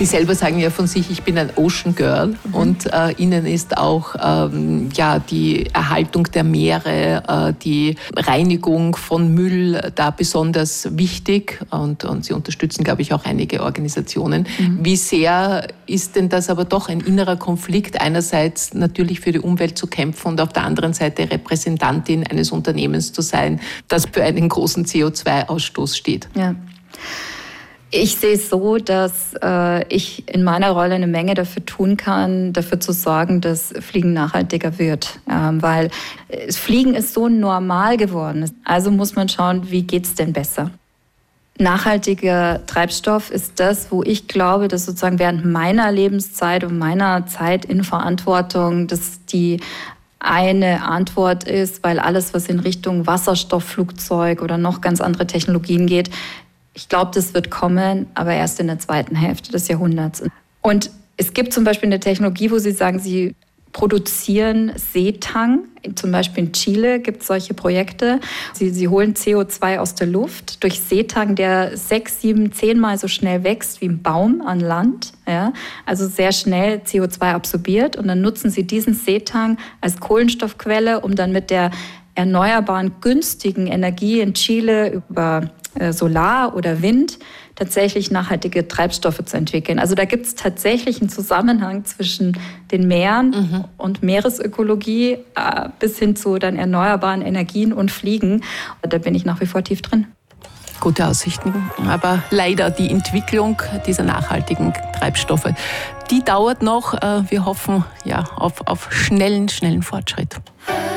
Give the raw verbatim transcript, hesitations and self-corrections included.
Sie selber sagen ja von sich, ich bin ein Ocean Girl, mhm. und äh, Ihnen ist auch ähm, ja, die Erhaltung der Meere, äh, die Reinigung von Müll da besonders wichtig, und, und Sie unterstützen, glaube ich, auch einige Organisationen. Mhm. Wie sehr ist denn das aber doch ein innerer Konflikt, einerseits natürlich für die Umwelt zu kämpfen und auf der anderen Seite Repräsentantin eines Unternehmens zu sein, das für einen großen C O zwei Ausstoß steht? Ja. Ich sehe es so, dass äh, ich in meiner Rolle eine Menge dafür tun kann, dafür zu sorgen, dass Fliegen nachhaltiger wird. Ähm, weil Fliegen ist so normal geworden. Also muss man schauen, wie geht's denn besser? Nachhaltiger Treibstoff ist das, wo ich glaube, dass sozusagen während meiner Lebenszeit und meiner Zeit in Verantwortung, dass die eine Antwort ist, weil alles, was in Richtung Wasserstoffflugzeug oder noch ganz andere Technologien geht, ich glaube, das wird kommen, aber erst in der zweiten Hälfte des Jahrhunderts. Und es gibt zum Beispiel eine Technologie, wo Sie sagen, Sie produzieren Seetang. Zum Beispiel in Chile gibt es solche Projekte. Sie, sie holen C O zwei aus der Luft durch Seetang, der sechs, sieben, zehnmal so schnell wächst wie ein Baum an Land. Ja? Also sehr schnell C O zwei absorbiert. Und dann nutzen Sie diesen Seetang als Kohlenstoffquelle, um dann mit der erneuerbaren, günstigen Energie in Chile über Solar oder Wind tatsächlich nachhaltige Treibstoffe zu entwickeln. Also da gibt es tatsächlich einen Zusammenhang zwischen den Meeren mhm. und Meeresökologie äh, bis hin zu dann erneuerbaren Energien und Fliegen. Da bin ich nach wie vor tief drin. Gute Aussichten, aber leider die Entwicklung dieser nachhaltigen Treibstoffe, die dauert noch. Wir hoffen ja auf, auf schnellen, schnellen Fortschritt.